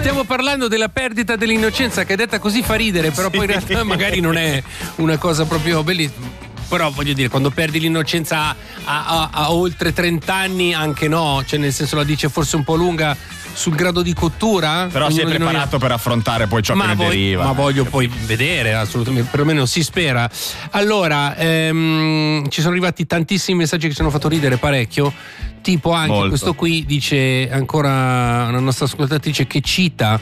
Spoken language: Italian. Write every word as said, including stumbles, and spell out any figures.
Stiamo parlando della perdita dell'innocenza, che detta così fa ridere, però poi in realtà magari non è una cosa proprio bellissima. Però voglio dire, quando perdi l'innocenza a, a, a oltre trenta anni, anche no, cioè nel senso la dice forse un po' lunga sul grado di cottura. Però si è preparato non... per affrontare poi ciò ma che ne voglio, deriva. Ma voglio poi vedere, assolutamente, perlomeno si spera. Allora, ehm, ci sono arrivati tantissimi messaggi che ci hanno fatto ridere parecchio. Tipo anche Molto. Questo qui dice ancora una nostra ascoltatrice che cita